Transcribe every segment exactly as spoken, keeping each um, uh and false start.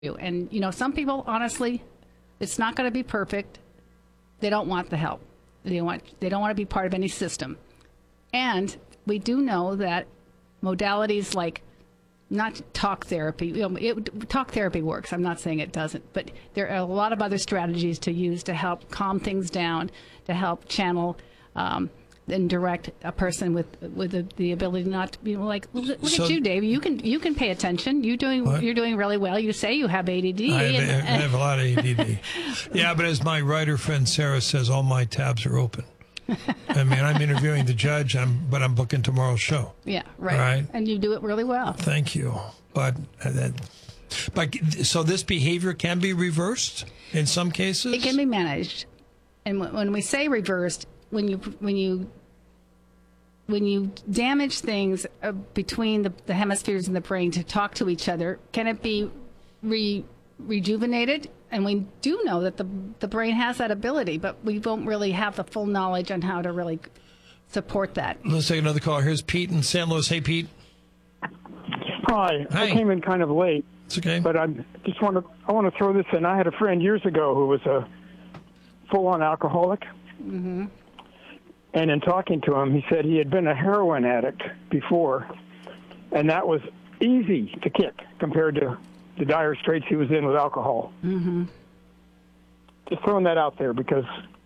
you. And, you know, some people, honestly, it's not going to be perfect. They don't want the help. They want, they don't want to be part of any system. And we do know that modalities like not talk therapy, you know, it, talk therapy works. I'm not saying it doesn't, but there are a lot of other strategies to use to help calm things down, to help channel um, and direct a person with with the, the ability not to be like, look, look so, at you, Dave. You can you can pay attention. You doing what? You're doing really well. You say you have A D D. I have, and, I have a lot of A D D. Yeah, but as my writer friend Sarah says, all my tabs are open. I mean, I'm interviewing the judge, I'm, but I'm booking tomorrow's show. Yeah, right. right. And you do it really well. Thank you. But uh, that, but so this behavior can be reversed in some cases. It can be managed, and when we say reversed, when you when you when you damage things uh, between the, the hemispheres in the brain to talk to each other, can it be re, rejuvenated? And we do know that the the brain has that ability, but we don't really have the full knowledge on how to really support that. Let's take another call. Here's Pete in Saint Louis. Hey, Pete. Hi. Hi. I came in kind of late. It's okay. But I just want to I want to throw this in. I had a friend years ago who was a full-on alcoholic. Mm-hmm. And in talking to him, he said he had been a heroin addict before, and that was easy to kick compared to the dire straits he was in with alcohol. Mm-hmm. Just throwing that out there because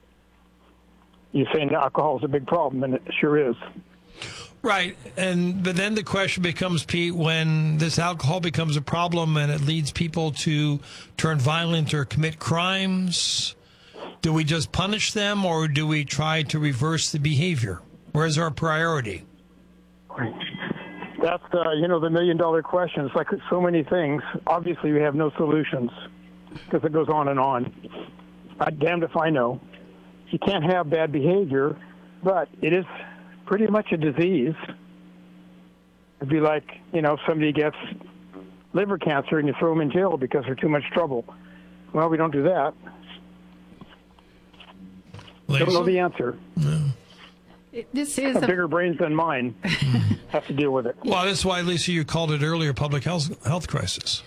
you're saying alcohol is a big problem, and it sure is. Right, and but then the question becomes, Pete, when this alcohol becomes a problem and it leads people to turn violent or commit crimes, do we just punish them or do we try to reverse the behavior? Where's our priority? That's, uh, you know, the million-dollar question. It's like so many things. Obviously, we have no solutions because it goes on and on. I'm damned if I know. You can't have bad behavior, but it is pretty much a disease. It'd be like, you know, if somebody gets liver cancer and you throw them in jail because they're too much trouble. Well, we don't do that. Lisa? Don't know the answer. No. This is a a bigger brains than mine. Have to deal with it. Well, that's why, Lisa, you called it earlier public health health crisis.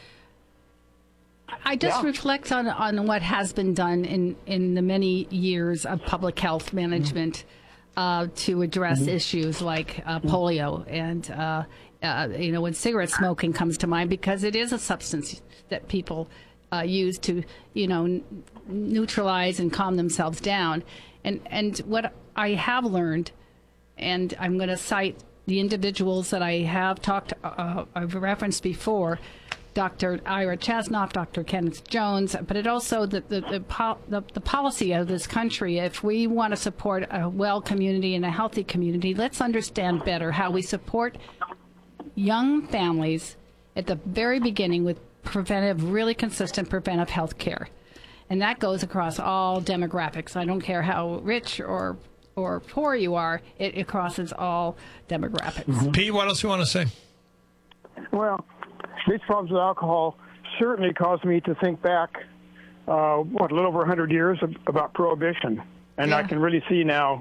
I just Yeah. reflect on, on what has been done in, in the many years of public health management uh, to address Mm-hmm. issues like uh, polio and, uh, uh, you know, when cigarette smoking comes to mind, because it is a substance that people uh, use to, you know, n- neutralize and calm themselves down. And, and what I have learned, and I'm going to cite the individuals that I have talked, uh, I've referenced before, Doctor Ira Chasnoff, Doctor Kenneth Jones, but it also the the, the, pol- the the policy of this country. If we want to support a well community and a healthy community, let's understand better how we support young families at the very beginning with preventive, really consistent preventive health care. And that goes across all demographics. I don't care how rich or or poor you are, it, it crosses all demographics. Mm-hmm. Pete, what else do you want to say? Well, these problems with alcohol certainly caused me to think back, uh, what, a little over one hundred years of, about prohibition. And Yeah. I can really see now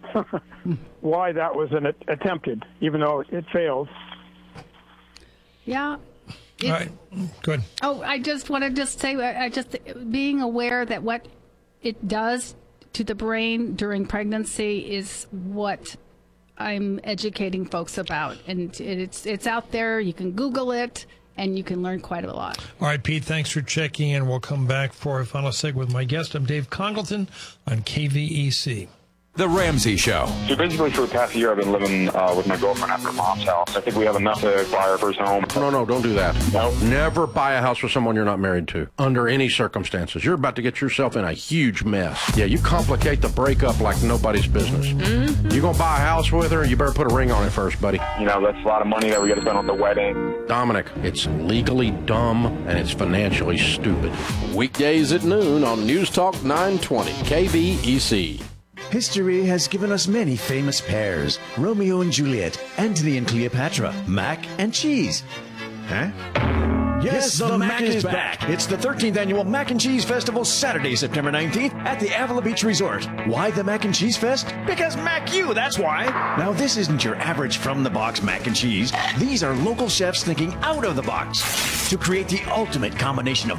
why that was an a- attempted, even though it failed. Yeah. It- All right, good. Oh, I just want to just say, I I just being aware that what it does to the brain during pregnancy is what I'm educating folks about, and it's it's out there. You can Google it, and you can learn quite a lot. All right, Pete, thanks for checking in. We'll come back for a final segment with my guest. I'm Dave Congleton on K V E C. The Ramsey Show. So basically for the past year I've been living uh, with my girlfriend at her mom's house. I think we have enough to buy our first home. No, no, don't do that. No. Never buy a house with someone you're not married to, under any circumstances. You're about to get yourself in a huge mess. Yeah, you complicate the breakup like nobody's business. Mm-hmm. You're going to buy a house with her, you better put a ring on it first, buddy. You know, that's a lot of money that we got to spend on the wedding. Dominic, it's legally dumb and it's financially stupid. Weekdays at noon on News Talk nine twenty K V E C. History has given us many famous pairs. Romeo and Juliet, Antony and Cleopatra, mac and cheese. Huh? Yes, the, the Mac is back. back. It's the thirteenth Annual Mac and Cheese Festival, Saturday, September nineteenth at the Avila Beach Resort. Why the Mac and Cheese Fest? Because Mac U, that's why. Now, this isn't your average from-the-box mac and cheese. These are local chefs thinking out of the box to create the ultimate combination of